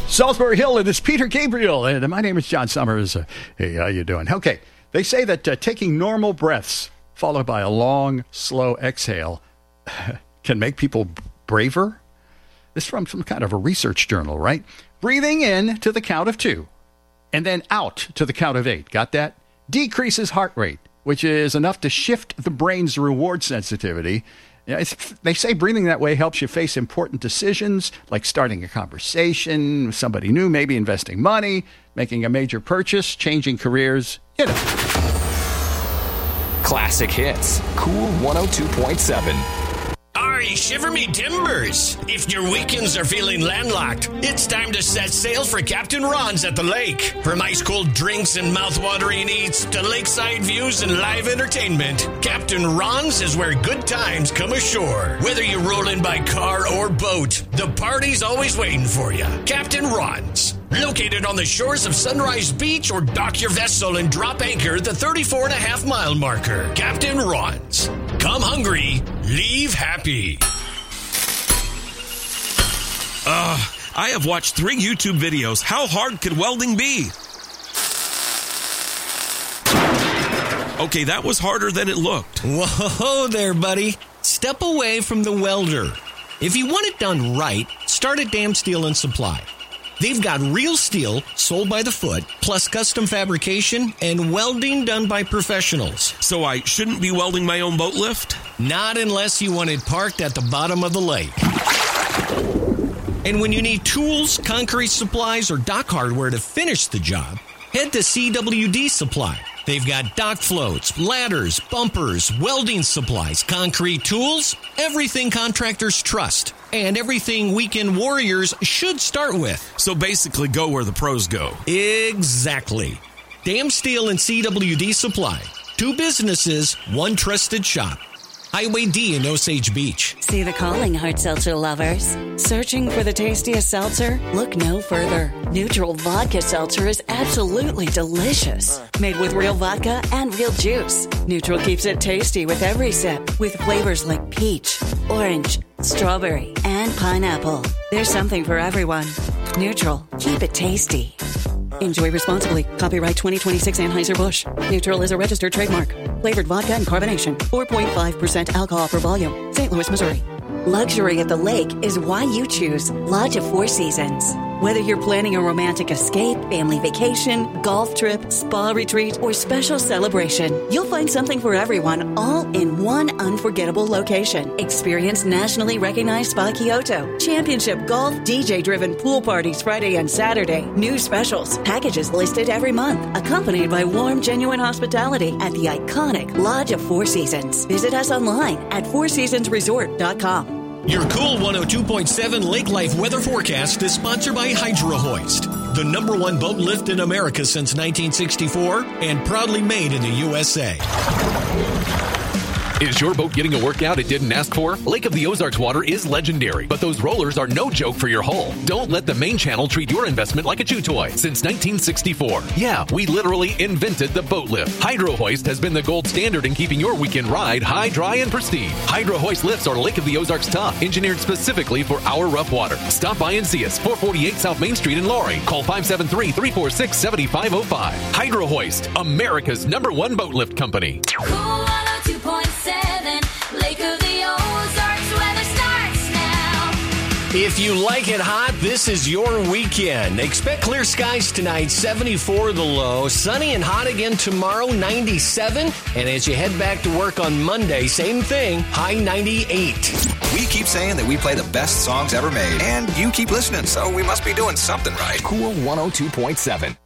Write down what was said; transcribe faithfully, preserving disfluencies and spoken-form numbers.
Salisbury Hill, it is Peter Gabriel, and my name is John Summers. Uh, hey, how you doing? Okay, they say that uh, taking normal breaths followed by a long, slow exhale can make people braver. This is from some kind of a research journal, right? Breathing in to the count of two and then out to the count of eight. Got that? Decreases heart rate, which is enough to shift the brain's reward sensitivity. Yeah, it's, they say breathing that way helps you face important decisions, like starting a conversation with somebody new, maybe investing money, making a major purchase, changing careers, you know. Classic hits. Cool one oh two point seven. Aye, shiver me timbers. If your weekends are feeling landlocked, it's time to set sail for Captain Ron's at the lake. From ice-cold drinks and mouth-watering eats to lakeside views and live entertainment, Captain Ron's is where good times come ashore. Whether you're rolling by car or boat, the party's always waiting for you. Captain Ron's, located on the shores of Sunrise Beach, or dock your vessel and drop anchor at the thirty-four and a half mile marker. Captain Ron's. Come hungry, leave happy. Uh, I have watched three YouTube videos. How hard could welding be? Okay, that was harder than it looked. Whoa there, buddy. Step away from the welder. If you want it done right, start at Dam Steel and Supply. They've got real steel sold by the foot, plus custom fabrication and welding done by professionals. So I shouldn't be welding my own boat lift? Not unless you want it parked at the bottom of the lake. And when you need tools, concrete supplies, or dock hardware to finish the job, head to C W D Supply. They've got dock floats, ladders, bumpers, welding supplies, concrete tools, everything contractors trust, and everything weekend warriors should start with. So basically go where the pros go. Exactly. Dam Steel and C W D Supply. Two businesses, one trusted shop. Highway D in Osage Beach. See the calling, hard seltzer lovers. Searching for the tastiest seltzer? Look no further. Neutral Vodka Seltzer is absolutely delicious. Made with real vodka and real juice. Neutral keeps it tasty with every sip, with flavors like peach, orange, strawberry, and pineapple. There's something for everyone. Neutral, keep it tasty. Enjoy responsibly. Copyright twenty twenty-six Anheuser-Busch. Neutral is a registered trademark. Flavored vodka and carbonation. four point five percent alcohol per volume. Saint Louis, Missouri. Luxury at the lake is why you choose Lodge of Four Seasons. Whether you're planning a romantic escape, family vacation, golf trip, spa retreat, or special celebration, you'll find something for everyone all in one unforgettable location. Experience nationally recognized Spa Kyoto, championship golf, D J-driven pool parties Friday and Saturday, new specials, packages listed every month, accompanied by warm, genuine hospitality at the iconic Lodge of Four Seasons. Visit us online at four seasons resort dot com. Your Cool one oh two point seven Lake Life weather forecast is sponsored by Hydro Hoist, the number one boat lift in America since nineteen sixty-four and proudly made in the U S A. Is your boat getting a workout it didn't ask for? Lake of the Ozarks water is legendary, but those rollers are no joke for your hull. Don't let the main channel treat your investment like a chew toy. Since nineteen sixty-four, yeah, we literally invented the boat lift. Hydro Hoist has been the gold standard in keeping your weekend ride high, dry, and pristine. Hydro Hoist lifts are Lake of the Ozarks tough, engineered specifically for our rough water. Stop by and see us, four forty-eight South Main Street in Laurie. Call five seven three, three four six, seven five zero five. Hydro Hoist, America's number one boat lift company. Cool one oh two point seven, Lake of the Ozarks, weather starts now. If you like it hot, this is your weekend. Expect clear skies tonight, seventy-four the low. Sunny and hot again tomorrow, ninety-seven. And as you head back to work on Monday, same thing, high ninety-eight. We keep saying that we play the best songs ever made. And you keep listening, so we must be doing something right. Cool one oh two point seven.